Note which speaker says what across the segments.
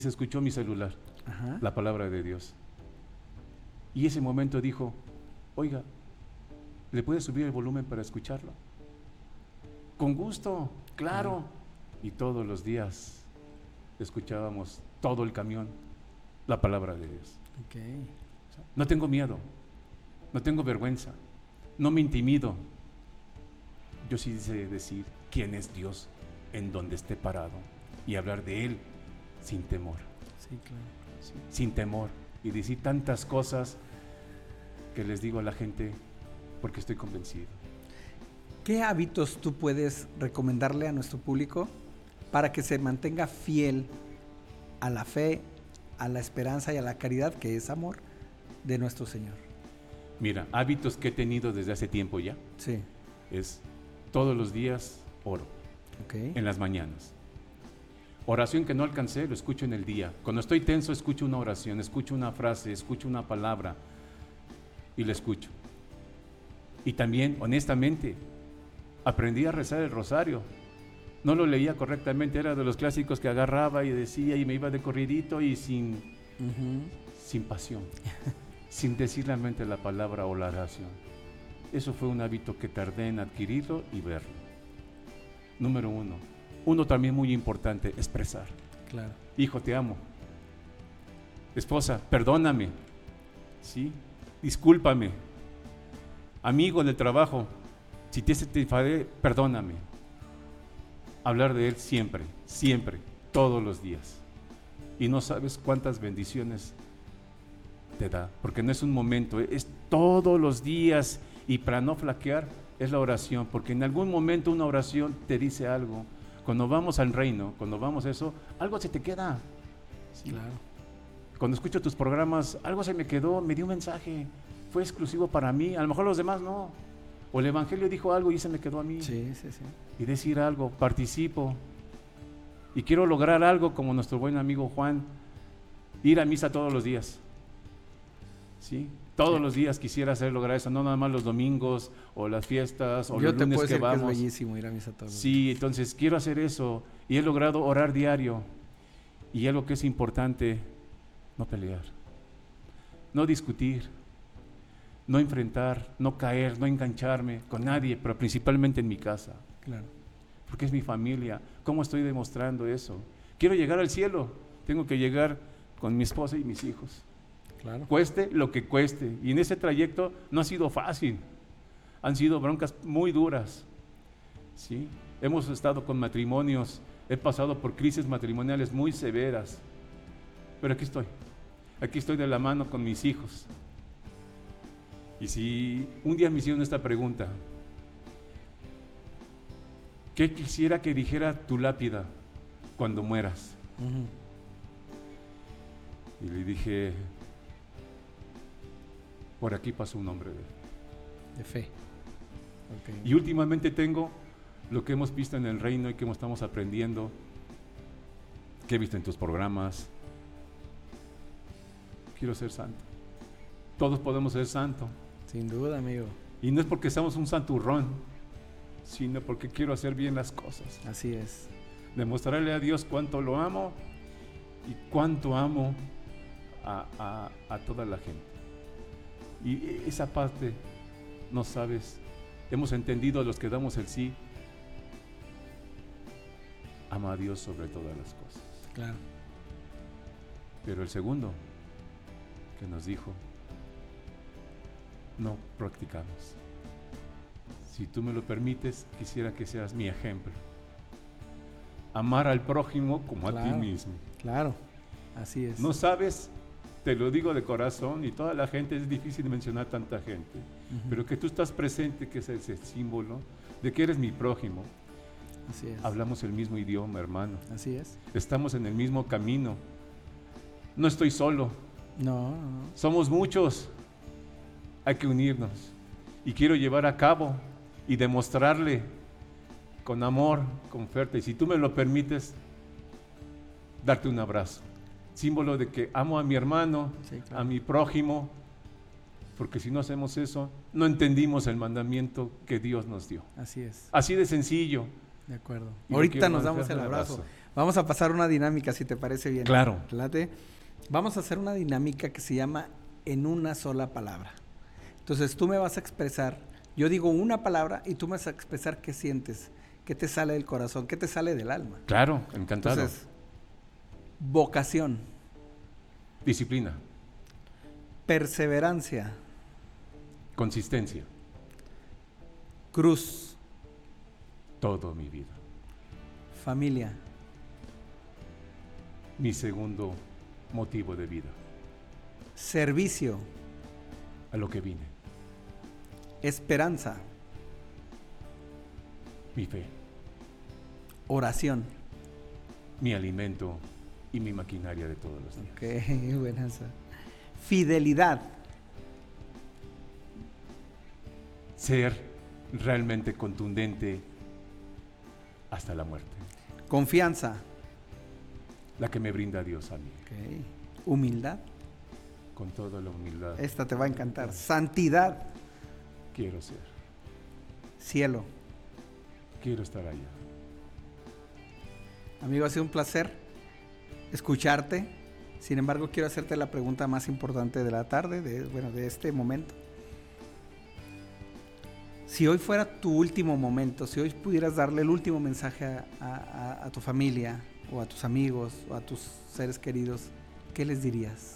Speaker 1: se escuchó mi celular,
Speaker 2: Ajá.
Speaker 1: la palabra de Dios. Y ese momento dijo, oiga, ¿le puede subir el volumen para escucharlo? Con gusto, claro. Y todos los días escuchábamos todo el camión, la palabra de Dios.
Speaker 2: Okay.
Speaker 1: No tengo miedo, no tengo vergüenza, no me intimido. Yo sí sé decir quién es Dios en donde esté parado y hablar de Él sin temor.
Speaker 2: Sí, claro.
Speaker 1: ¿Sí? Sin temor y decir tantas cosas que les digo a la gente porque estoy convencido.
Speaker 2: ¿Qué hábitos tú puedes recomendarle a nuestro público para que se mantenga fiel a la fe, a la esperanza y a la caridad, que es amor, de nuestro Señor?
Speaker 1: Mira, hábitos que he tenido desde hace tiempo ya,
Speaker 2: Sí.
Speaker 1: es todos los días oro,
Speaker 2: Okay.
Speaker 1: en las mañanas. Oración que no alcancé, lo escucho en el día. Cuando estoy tenso, escucho una oración, escucho una frase, escucho una palabra y la escucho. Y también, honestamente, aprendí a rezar el rosario. No lo leía correctamente, era de los clásicos que agarraba y decía y me iba de corridito y sin pasión, sin decir realmente la palabra o la oración. Eso fue un hábito que tardé en adquirirlo y verlo. Número uno. Uno también muy importante, expresar.
Speaker 2: Claro.
Speaker 1: Hijo, te amo. Esposa, perdóname. ¿Sí? Discúlpame. Amigo del trabajo, si te enfadé, perdóname. Hablar de Él siempre, siempre, todos los días. Y no sabes cuántas bendiciones te da, porque no es un momento, es todos los días. Y para no flaquear, es la oración, porque en algún momento una oración te dice algo. Cuando vamos al reino, cuando vamos a eso, algo se te queda. ¿Sí?
Speaker 2: Claro.
Speaker 1: Cuando escucho tus programas, algo se me quedó, me dio un mensaje, fue exclusivo para mí, a lo mejor los demás no. O el Evangelio dijo algo y se me quedó a mí.
Speaker 2: Sí, sí, sí.
Speaker 1: Y decir algo, participo. Y quiero lograr algo como nuestro buen amigo Juan, ir a misa todos los días. ¿Sí? Todos los días quisiera hacer lograr eso, no nada más los domingos o las fiestas o
Speaker 2: Yo
Speaker 1: los
Speaker 2: te
Speaker 1: lunes
Speaker 2: puedo
Speaker 1: que
Speaker 2: decir
Speaker 1: vamos.
Speaker 2: que es bellísimo ir a misa todos los días.
Speaker 1: Sí, entonces quiero hacer eso y he logrado orar diario. Y algo que es importante, no pelear, no discutir, no enfrentar, no caer, no engancharme con nadie, pero principalmente en mi casa.
Speaker 2: Claro.
Speaker 1: Porque es mi familia. ¿Cómo estoy demostrando eso? Quiero llegar al cielo, tengo que llegar con mi esposa y mis hijos.
Speaker 2: Claro.
Speaker 1: Cueste lo que cueste. Y en ese trayecto no ha sido fácil. Han sido broncas muy duras. ¿Sí? Hemos estado con matrimonios, he pasado por crisis matrimoniales muy severas. Pero aquí estoy. Aquí estoy de la mano con mis hijos. Y si un día me hicieron esta pregunta, ¿qué quisiera que dijera tu lápida cuando mueras? Y le dije, por aquí pasó un hombre
Speaker 2: de fe. Okay.
Speaker 1: Y últimamente tengo lo que hemos visto en el reino y que estamos aprendiendo, que he visto en tus programas. Quiero ser santo. Todos podemos ser santos.
Speaker 2: Sin duda, amigo.
Speaker 1: Y no es porque seamos un santurrón, sino porque quiero hacer bien las cosas.
Speaker 2: Así es.
Speaker 1: Demostrarle a Dios cuánto lo amo y cuánto amo a toda la gente. Y esa parte, no sabes, hemos entendido los que damos el sí, ama a Dios sobre todas las cosas.
Speaker 2: Claro.
Speaker 1: Pero el segundo que nos dijo, no practicamos. Si tú me lo permites, quisiera que seas mi ejemplo. Amar al prójimo como a ti mismo.
Speaker 2: Claro, así es.
Speaker 1: No sabes, te lo digo de corazón, y toda la gente, es difícil mencionar tanta gente, pero que tú estás presente, que es ese símbolo de que eres mi prójimo.
Speaker 2: Así es.
Speaker 1: Hablamos el mismo idioma, hermano.
Speaker 2: Así es.
Speaker 1: Estamos en el mismo camino. No estoy solo.
Speaker 2: No.
Speaker 1: Somos muchos. Hay que unirnos. Y quiero llevar a cabo y demostrarle con amor, con oferta, y si tú me lo permites, darte un abrazo. Símbolo de que amo a mi hermano, sí, claro, a mi prójimo, porque si no hacemos eso, no entendimos el mandamiento que Dios nos dio.
Speaker 2: Así es.
Speaker 1: Así de sencillo.
Speaker 2: De acuerdo.
Speaker 1: Y
Speaker 2: ahorita nos damos el abrazo. Vamos a pasar una dinámica, si te parece bien.
Speaker 1: Claro.
Speaker 2: ¿Te late? Vamos a hacer una dinámica que se llama en una sola palabra. Entonces tú me vas a expresar, yo digo una palabra y tú me vas a expresar qué sientes, qué te sale del corazón, qué te sale del alma.
Speaker 1: Claro, encantado.
Speaker 2: Entonces, vocación,
Speaker 1: Disciplina,
Speaker 2: perseverancia,
Speaker 1: consistencia,
Speaker 2: cruz,
Speaker 1: todo mi vida.
Speaker 2: familia,
Speaker 1: Mi segundo motivo de vida,
Speaker 2: servicio,
Speaker 1: a lo que vine,
Speaker 2: esperanza,
Speaker 1: mi fe,
Speaker 2: oración.
Speaker 1: mi alimento y mi maquinaria de todos los días.
Speaker 2: Ok, buenas. Fidelidad,
Speaker 1: Ser realmente contundente hasta la muerte,
Speaker 2: confianza,
Speaker 1: la que me brinda Dios a mí,
Speaker 2: ok, humildad,
Speaker 1: con toda la humildad.
Speaker 2: esta te va a encantar, santidad,
Speaker 1: Quiero ser,
Speaker 2: cielo.
Speaker 1: quiero estar allá.
Speaker 2: Amigo, ha sido un placer escucharte. Sin embargo, quiero hacerte la pregunta más importante de la tarde, de este momento. Si hoy fuera tu último momento, si hoy pudieras darle el último mensaje a tu familia, o a tus amigos, o a tus seres queridos, ¿qué les dirías?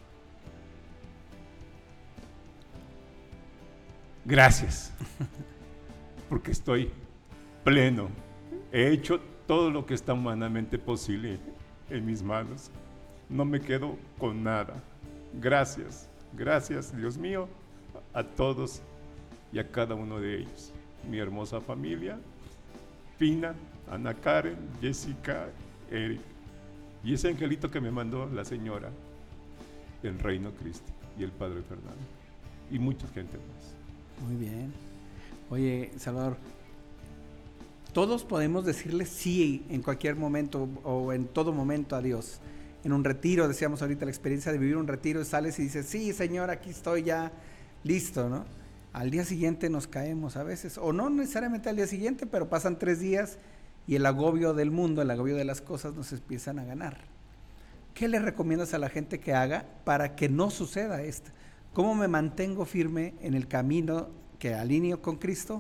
Speaker 1: Gracias, porque estoy pleno. He hecho todo lo que está humanamente posible en mis manos. No me quedo con nada. Gracias, gracias, Dios mío, a todos y a cada uno de ellos. Mi hermosa familia, Pina, Ana Karen, Jessica, Eric, y ese angelito que me mandó la señora, el Reino Cristi y el Padre Fernando, y mucha gente más.
Speaker 2: Muy bien. Oye, Salvador, todos podemos decirle sí en cualquier momento o en todo momento a Dios. En un retiro, decíamos ahorita la experiencia de vivir un retiro, sales y dices, sí, Señor, aquí estoy ya listo, ¿no? Al día siguiente nos caemos a veces, o no necesariamente al día siguiente, pero pasan 3 días y el agobio del mundo, el agobio de las cosas nos empiezan a ganar. ¿Qué le recomiendas a la gente que haga para que no suceda esto? ¿Cómo me mantengo firme en el camino que alineo con Cristo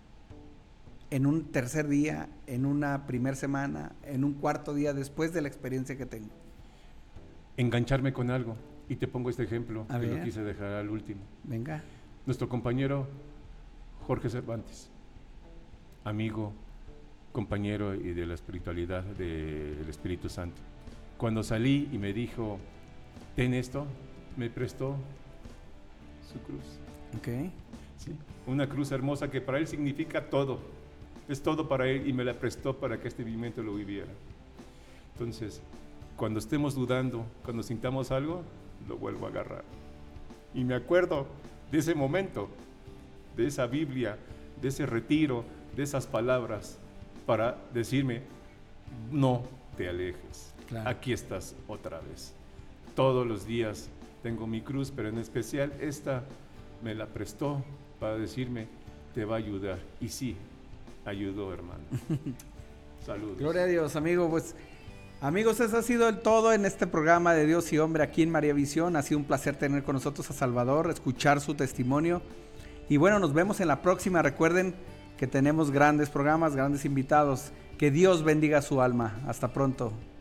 Speaker 2: en un tercer día, en una primer semana, en un cuarto día después de la experiencia que tengo?
Speaker 1: Engancharme con algo, y te pongo este ejemplo,
Speaker 2: A
Speaker 1: que
Speaker 2: ver.
Speaker 1: lo quise dejar al último.
Speaker 2: Venga.
Speaker 1: Nuestro compañero Jorge Cervantes, amigo, compañero y de la espiritualidad del Espíritu Santo. Cuando salí y me dijo, ten esto, me prestó su cruz.
Speaker 2: Ok.
Speaker 1: ¿Sí? Una cruz hermosa que para él significa todo. Es todo para él y me la prestó para que este vivimiento lo viviera. Entonces, cuando estemos dudando, cuando sintamos algo, lo vuelvo a agarrar. Y me acuerdo de ese momento, de esa Biblia, de ese retiro, de esas palabras, para decirme, no te alejes,
Speaker 2: Claro.
Speaker 1: aquí estás otra vez. Todos los días tengo mi cruz, pero en especial esta me la prestó para decirme, te va a ayudar. Y sí, ayudó, hermano. Saludos.
Speaker 2: Gloria a Dios, amigo. Pues, amigos, eso ha sido el todo en este programa de Dios y Hombre aquí en María Visión. Ha sido un placer tener con nosotros a Salvador, escuchar su testimonio. Y bueno, nos vemos en la próxima. Recuerden que tenemos grandes programas, grandes invitados. Que Dios bendiga su alma. Hasta pronto.